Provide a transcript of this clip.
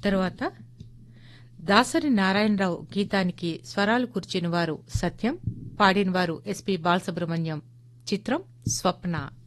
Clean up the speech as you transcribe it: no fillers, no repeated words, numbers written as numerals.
తరువాత దాసరి నారాయణరావు గీతానికి స్వరాలు కూర్చిన వారు సత్యం, పాడినవారు ఎస్పి బాలసుబ్రహ్మణ్యం. చిత్రం స్వప్న.